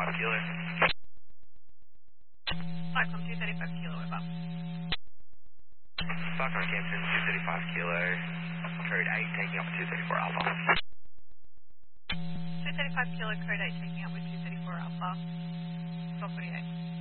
kilo. Cyclone 235 kilo, over. Cyclone Kempton 235 kilo. Code 8 taking up 234 Alpha. 235 kilo, code 8 taking up with 234 Alpha. 1248.